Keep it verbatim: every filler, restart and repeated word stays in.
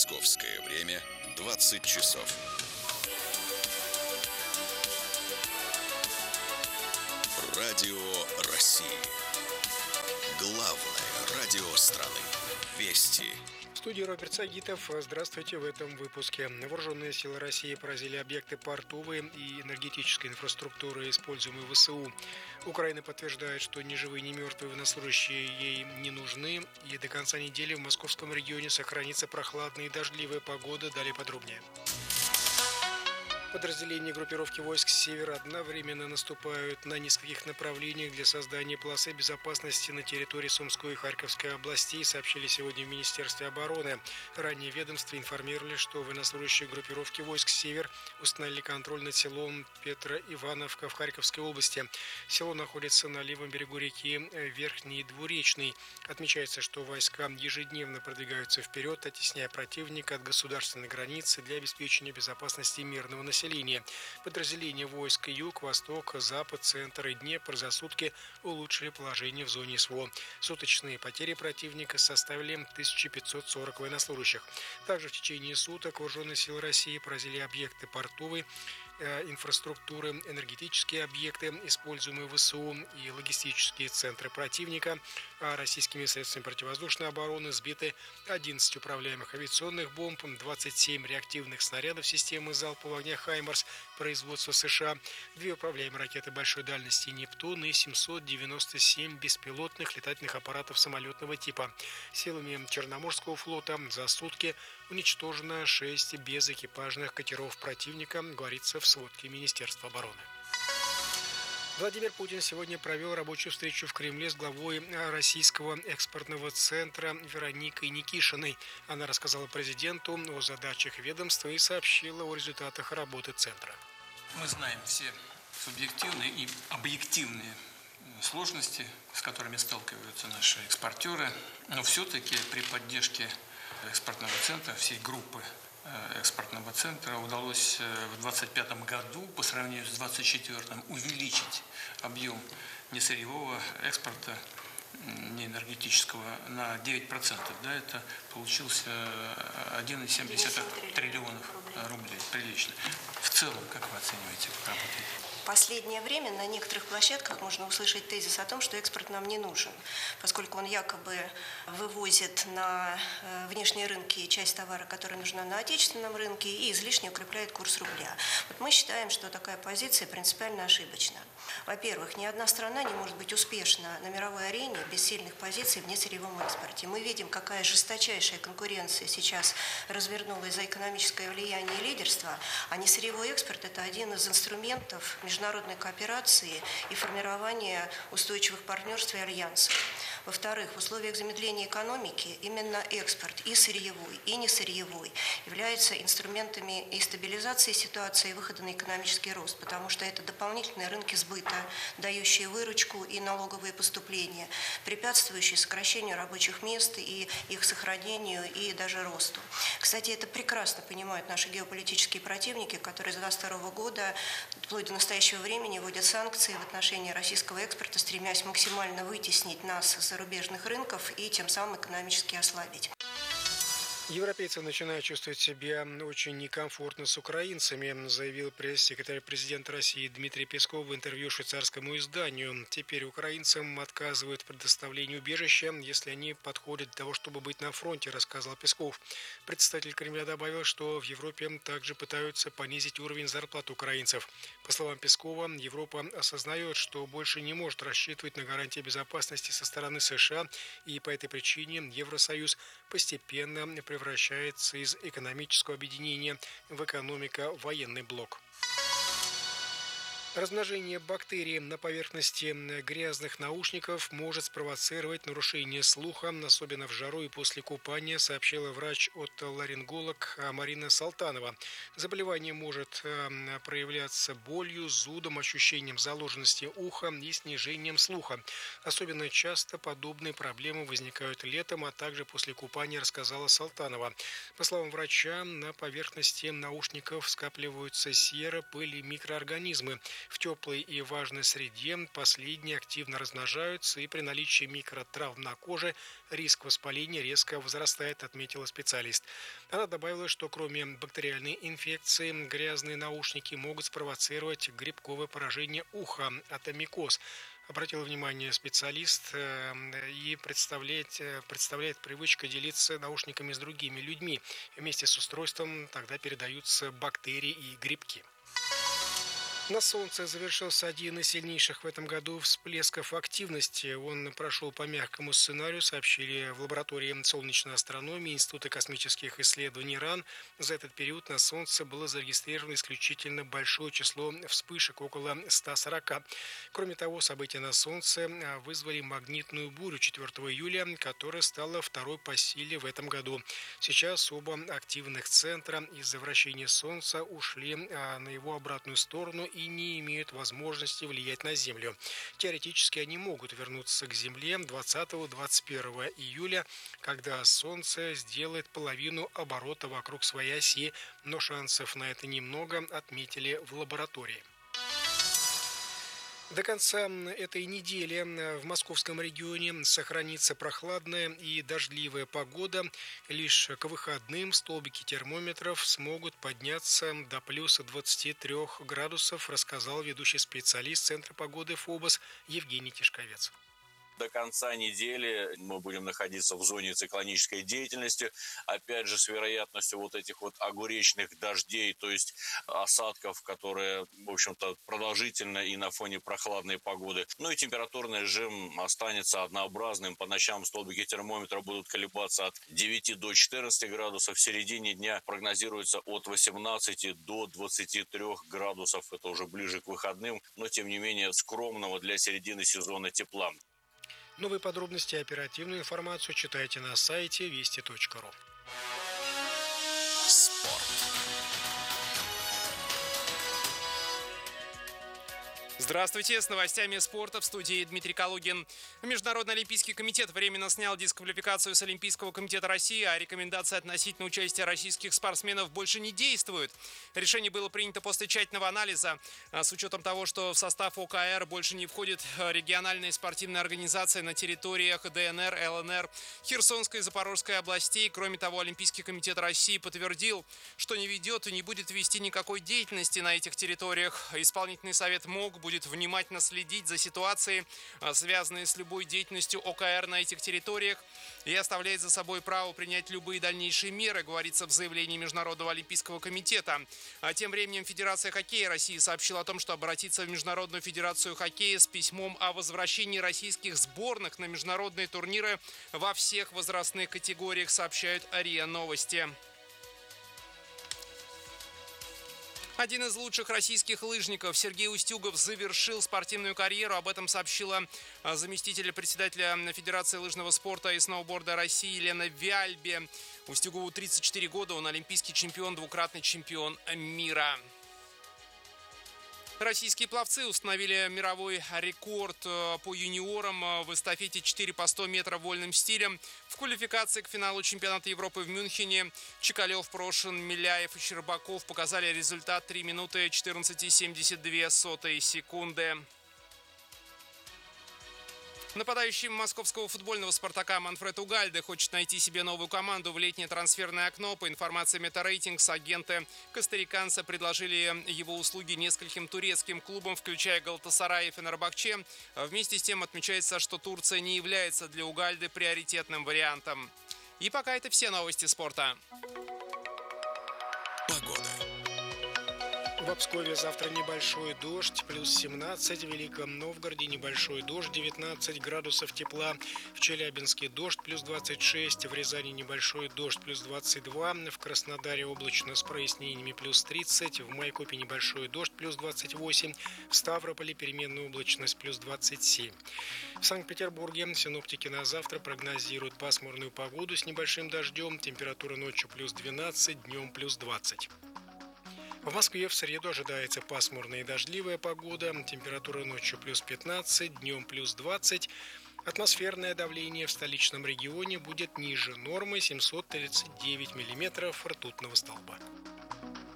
Московское время двадцать часов. Радио России. Главное радио страны. Вести. В студии Роберт Сагитов. Здравствуйте. В этом выпуске. Вооруженные силы России поразили объекты портовой и энергетической инфраструктуры, используемые в ВСУ. Украина подтверждает, что ни живые, ни мертвые военнослужащие ей не нужны. И до конца недели в московском регионе сохранится прохладная и дождливая погода. Далее подробнее. Подразделения группировки войск «Север» одновременно наступают на нескольких направлениях для создания полосы безопасности на территории Сумской и Харьковской областей, сообщили сегодня в Министерстве обороны. Ранее ведомство информировали, что военнослужащие группировки войск «Север» установили контроль над селом Петро-Ивановка в Харьковской области. Село находится на левом берегу реки Верхний Двуречный. Отмечается, что войска ежедневно продвигаются вперед, оттесняя противника от государственной границы для обеспечения безопасности мирного населения. Подразделения войск Юг, Восток, Запад, Центр и Днепр за сутки улучшили положение в зоне СВО. Суточные потери противника составили тысяча пятьсот сорок военнослужащих. Также в течение суток вооруженные силы России поразили объекты портовой инфраструктуры, энергетические объекты, используемые в ВСУ, и логистические центры противника. А российскими средствами противовоздушной обороны сбиты одиннадцать управляемых авиационных бомб, двадцать семь реактивных снарядов системы залпового огня «Хаймарс» производства США, две управляемые ракеты большой дальности «Нептун» и семьсот девяносто семь беспилотных летательных аппаратов самолетного типа. Силами Черноморского флота за сутки уничтожено шесть безэкипажных катеров противника, говорится в сводке Министерства обороны. Владимир Путин сегодня провел рабочую встречу в Кремле с главой Российского экспортного центра Вероникой Никишиной. Она рассказала президенту о задачах ведомства и сообщила о результатах работы центра. Мы знаем все субъективные и объективные сложности, с которыми сталкиваются наши экспортеры, но все-таки при поддержке экспортного центра, всей группы экспортного центра удалось в двадцать пятом году по сравнению с двадцать четвёртым увеличить объем несырьевого экспорта, неэнергетического, на девять процентов. Да, это получился один целых семь десятых триллионов рублей. Прилично. В целом, как вы оцениваете работу? В последнее время на некоторых площадках можно услышать тезис о том, что экспорт нам не нужен, поскольку он якобы вывозит на внешние рынки часть товара, которая нужна на отечественном рынке, и излишне укрепляет курс рубля. Вот мы считаем, что такая позиция принципиально ошибочна. Во-первых, ни одна страна не может быть успешна на мировой арене без сильных позиций в несырьевом экспорте. Мы видим, какая жесточайшая конкуренция сейчас развернулась за экономическое влияние и лидерство, а несырьевой экспорт – это один из инструментов международной кооперации и формирования устойчивых партнерств и альянсов. Во-вторых, в условиях замедления экономики именно экспорт и сырьевой, и несырьевой являются инструментами и стабилизации ситуации, и выхода на экономический рост, потому что это дополнительные рынки сбыта, дающие выручку и налоговые поступления, препятствующие сокращению рабочих мест и их сохранению и даже росту. Кстати, это прекрасно понимают наши геополитические противники, которые с двадцать второго года вплоть до настоящего времени вводят санкции в отношении российского экспорта, стремясь максимально вытеснить нас с зарубежных рынков и тем самым экономически ослабить. Европейцы начинают чувствовать себя очень некомфортно с украинцами, заявил пресс-секретарь президента России Дмитрий Песков в интервью швейцарскому изданию. Теперь украинцам отказывают в предоставлении убежища, если они подходят для того, чтобы быть на фронте, рассказал Песков. Представитель Кремля добавил, что в Европе также пытаются понизить уровень зарплат украинцев. По словам Пескова, Европа осознает, что больше не может рассчитывать на гарантии безопасности со стороны США, и по этой причине Евросоюз постепенно превращается превращается из экономического объединения в экономико-военный блок. Размножение бактерий на поверхности грязных наушников может спровоцировать нарушение слуха, особенно в жару и после купания, сообщила врач-отоларинголог Марина Салтанова. Заболевание может проявляться болью, зудом, ощущением заложенности уха и снижением слуха. Особенно часто подобные проблемы возникают летом, а также после купания, рассказала Салтанова. По словам врача, на поверхности наушников скапливаются сера, пыль и микроорганизмы. В теплой и влажной среде последние активно размножаются, и при наличии микротравм на коже риск воспаления резко возрастает, отметила специалист. Она добавила, что кроме бактериальной инфекции, грязные наушники могут спровоцировать грибковое поражение уха, атомикоз. Обратила внимание специалист, и представляет, представляет привычка делиться наушниками с другими людьми. Вместе с устройством тогда передаются бактерии и грибки. На Солнце завершился один из сильнейших в этом году всплесков активности. Он прошел по мягкому сценарию, сообщили в лаборатории солнечной астрономии Института космических исследований РАН. За этот период на Солнце было зарегистрировано исключительно большое число вспышек, около ста сорока. Кроме того, события на Солнце вызвали магнитную бурю четвёртого июля, которая стала второй по силе в этом году. Сейчас оба активных центра из-за вращения Солнца ушли на его обратную сторону и не имеют возможности влиять на Землю. Теоретически они могут вернуться к Земле двадцатого-двадцать первого июля, когда Солнце сделает половину оборота вокруг своей оси, но шансов на это немного, отметили в лаборатории. До конца этой недели в московском регионе сохранится прохладная и дождливая погода. Лишь к выходным столбики термометров смогут подняться до плюс двадцати трёх градусов, рассказал ведущий специалист Центра погоды ФОБОС Евгений Тишковец. До конца недели мы будем находиться в зоне циклонической деятельности, опять же, с вероятностью вот этих вот огуречных дождей, то есть осадков, которые, в общем-то, продолжительно и на фоне прохладной погоды. Ну и температурный режим останется однообразным. По ночам столбики термометра будут колебаться от девяти до четырнадцати градусов. В середине дня прогнозируется от восемнадцати до двадцати трёх градусов. Это уже ближе к выходным, но, тем не менее, скромного для середины сезона тепла. Новые подробности и оперативную информацию читайте на сайте вести точка ру. Спорт. Здравствуйте, с новостями спорта в студии Дмитрий Калугин. Международный олимпийский комитет временно снял дисквалификацию с Олимпийского комитета России, а рекомендации относительно участия российских спортсменов больше не действуют. Решение было принято после тщательного анализа. С учетом того, что в состав ОКР больше не входят региональные спортивные организации на территориях ДНР, ЛНР, Херсонской и Запорожской областей. Кроме того, Олимпийский комитет России подтвердил, что не ведет и не будет вести никакой деятельности на этих территориях. Исполнительный совет МОК будет внимательно следить за ситуацией, связанной с любой деятельностью ОКР на этих территориях, и оставляет за собой право принять любые дальнейшие меры, говорится в заявлении Международного олимпийского комитета. А тем временем Федерация хоккея России сообщила о том, что обратится в Международную федерацию хоккея с письмом о возвращении российских сборных на международные турниры во всех возрастных категориях, сообщают РИА Новости. Один из лучших российских лыжников Сергей Устюгов завершил спортивную карьеру. Об этом сообщила заместитель председателя Федерации лыжного спорта и сноуборда России Елена Вяльбе. Устюгову тридцать четыре года, он олимпийский чемпион, двукратный чемпион мира. Российские пловцы установили мировой рекорд по юниорам в эстафете четыре по сто метров вольным стилем. В квалификации к финалу чемпионата Европы в Мюнхене Чекалев, Прошин, Миляев и Щербаков показали результат три минуты четырнадцать целых семьдесят две сотых секунды. Нападающий московского футбольного «Спартака» Манфред Угальде хочет найти себе новую команду в летнее трансферное окно. По информации Метарейтингс, агенты костариканца предложили его услуги нескольким турецким клубам, включая Галатасарай и Фенербахче. Вместе с тем отмечается, что Турция не является для Угальде приоритетным вариантом. И пока это все новости спорта. Погода. В Пскове завтра небольшой дождь, плюс семнадцать. В Великом Новгороде небольшой дождь, девятнадцать градусов тепла. В Челябинске дождь, плюс двадцать шесть. В Рязани небольшой дождь, плюс двадцать два. В Краснодаре облачно с прояснениями, плюс тридцать. В Майкопе небольшой дождь, плюс двадцать восемь. В Ставрополе переменная облачность, плюс двадцать семь. В Санкт-Петербурге синоптики на завтра прогнозируют пасмурную погоду с небольшим дождем. Температура ночью плюс двенадцать, днем плюс двадцать. В Москве в среду ожидается пасмурная и дождливая погода. Температура ночью плюс пятнадцать, днем плюс двадцать. Атмосферное давление в столичном регионе будет ниже нормы семьсот тридцать девять миллиметров ртутного столба.